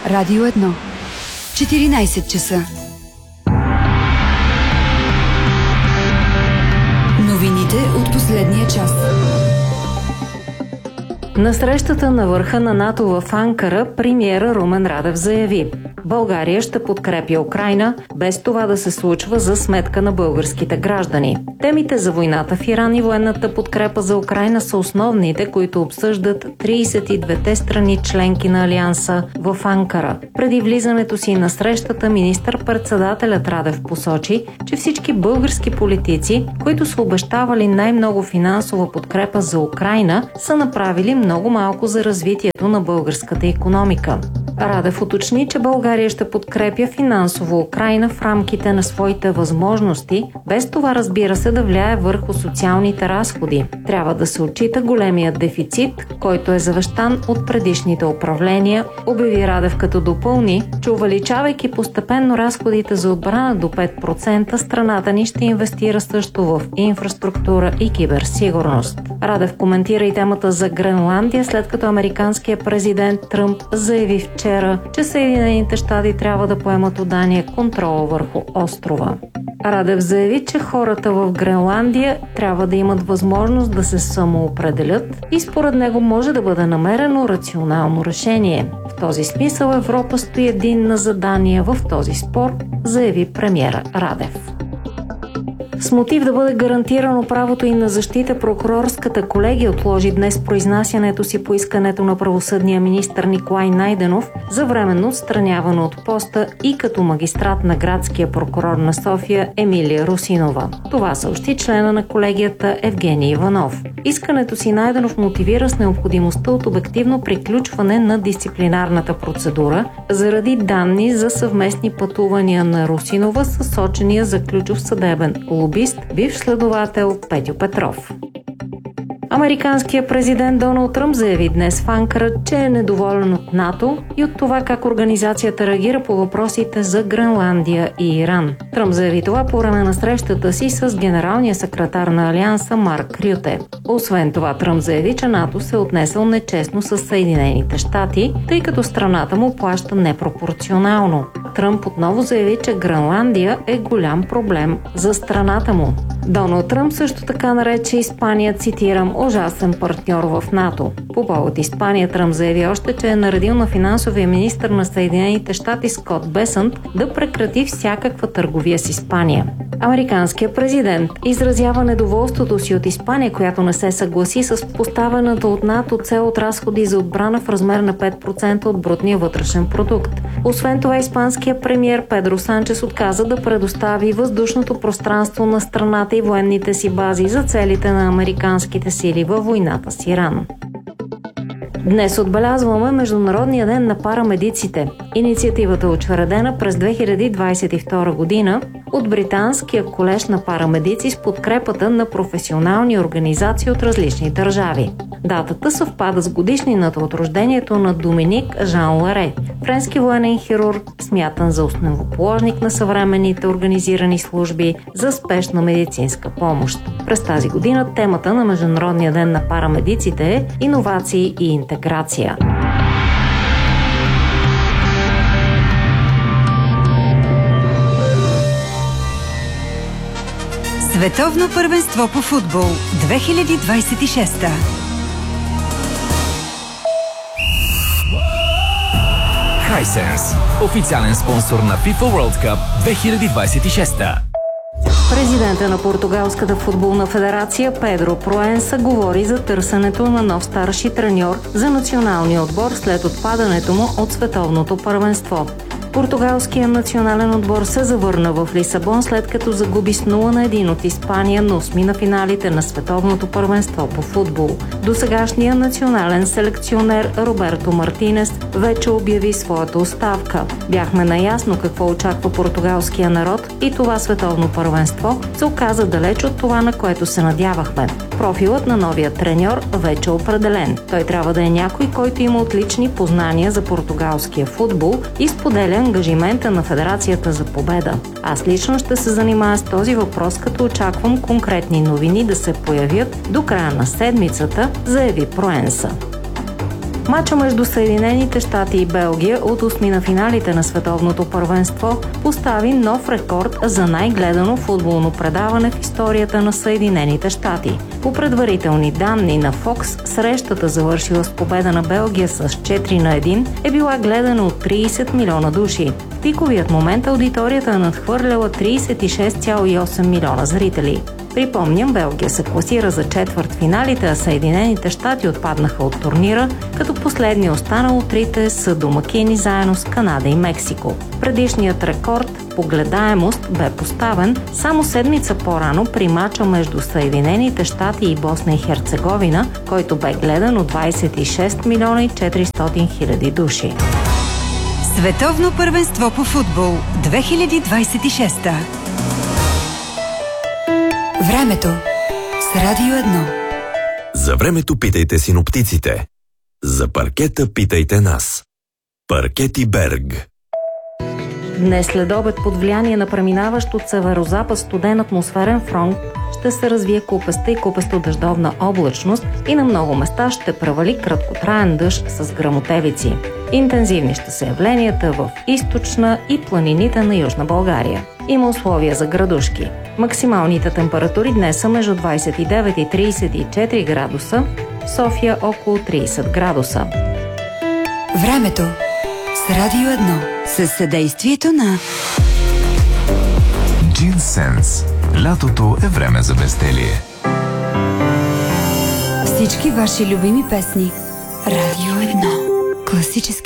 Радио 1. 14 часа. Новините от последния час. На срещата на върха на НАТО в Анкара премиера Румен Радев заяви: България ще подкрепя Украйна, без това да се случва за сметка на българските граждани. Темите за войната в Иран и военната подкрепа за Украйна са основните, които обсъждат 32-те страни членки на Алианса в Анкара. Преди влизането си на срещата, министър-председателят Радев посочи, че всички български политици, които са обещавали най-много финансова подкрепа за Украйна, са направили много малко за развитието на българската икономика. Радев уточни, че България ще подкрепя финансово Украйна в рамките на своите възможности, без това, разбира се, да влияе върху социалните разходи. Трябва да се отчита големият дефицит, който е завещан от предишните управления, обяви Радев, като допълни, че увеличавайки постепенно разходите за отбрана до 5%, страната ни ще инвестира също в инфраструктура и киберсигурност. Радев коментира и темата за Гренландия, след като американският президент Тръмп заяви вчера, че Съединените щати трябва да поемат от Дания контрола върху острова. Радев заяви, че хората в Гренландия трябва да имат възможност да се самоопределят и според него може да бъде намерено рационално решение. В този смисъл Европа стои единна за Дания в този спор, заяви премиера Радев. С мотив да бъде гарантирано правото и на защита, прокурорската колегия отложи днес произнасянето си по искането на правосъдния министър Николай Найденов за временно отстраняване от поста и като магистрат на градския прокурор на София Емилия Русинова. Това съобщи члена на колегията Евгений Иванов. Искането си Найденов мотивира с необходимостта от обективно приключване на дисциплинарната процедура заради данни за съвместни пътувания на Русинова с сочения за ключов съдебен лобист, бивш следовател Петьо Петров. Американският президент Доналд Тръмп заяви днес в Анкара, че е недоволен от НАТО и от това как организацията реагира по въпросите за Гренландия и Иран. Тръмп заяви това по време на срещата си с генералния секретар на Алианса Марк Рюте. Освен това, Тръмп заяви, че НАТО се отнесъл нечестно с Съединените щати, тъй като страната му плаща непропорционално. Тръмп отново заяви, че Гренландия е голям проблем за страната му. Доналд Тръмп също така нарече Испания, цитирам, ужасен партньор в НАТО. По повод Испания Тръмп заяви още, че е наредил на финансовия министър на Съединените щати Скот Бесънт да прекрати всякаква търговия с Испания. Американският президент изразява недоволството си от Испания, която не се съгласи с поставената от НАТО цел от разходи за отбрана в размер на 5% от брутния вътрешен продукт. Освен това, испанският премиер Педро Санчес отказа да предостави въздушното пространство на страната и военните си бази за целите на американските сили във войната с Иран. Днес отбелязваме Международния ден на парамедиците. Инициативата е учредена през 2022 година от Британския колеж на парамедици с подкрепата на професионални организации от различни държави. Датата съвпада с годишнината от рождението на Доминик Жан Ларе, френски военен хирург, смятан за основоположник на съвременните организирани служби за спешна медицинска помощ. През тази година темата на Международния ден на парамедиците е иновации и интеграция. Световно първенство по футбол 2026. Hisense, официален спонсор на FIFA World Cup 2026. Президентът на Португалската футболна федерация Педро Проенса говори за търсенето на нов старши треньор за националния отбор след отпадането му от световното първенство. Португалският национален отбор се завърна в Лисабон, след като загуби с 0-1 от Испания на осми на финалите на световното първенство по футбол. Досегашният национален селекционер Роберто Мартинес вече обяви своята оставка. Бяхме наясно какво очаква португалския народ и това световно първенство се оказа далеч от това, на което се надявахме. Профилът на новия треньор вече е определен. Той трябва да е някой, който има отлични познания за португалския футбол и споделя ангажимента на Федерацията за победа. Аз лично ще се занимая с този въпрос, като очаквам конкретни новини да се появят до края на седмицата, заяви Проенса. Мача между Съединените щати и Белгия от осмина финалите на световното първенство постави нов рекорд за най-гледано футболно предаване в историята на Съединените щати. По предварителни данни на Fox, срещата, завършила с победа на Белгия с 4-1, е била гледана от 30 милиона души. В пиковият момент аудиторията е надхвърляла 36,8 милиона зрители. Припомням, Белгия се класира за четвъртфиналите, а Съединените щати отпаднаха от турнира, като последни останало трите са домакини заедно с Канада и Мексико. Предишният рекорд по гледаемост бе поставен само седмица по-рано при мача между Съединените щати и Босна и Херцеговина, който бе гледан от 26 милиона и 400 хиляди души. Световно първенство по футбол 2026. Времето с Радио 1. За времето питайте синоптиците. За паркета питайте нас. Паркети Берг. Днес след обед под влияние на преминаващ от северозапад студен атмосферен фронт ще се развие купеста и купесто-дъждовна облачност и на много места ще превали краткотраен дъжд с гръмотевици. Интензивни ще са явленията в източна и планините на Южна България. Има условия за градушки. Максималните температури днес са между 29 и 34 градуса, в София около 30 градуса. Времето с Радио 1 със съдействието на Джинсенс. Лятото е време за безделие. всички ваши любими песни. Радио 1. Класически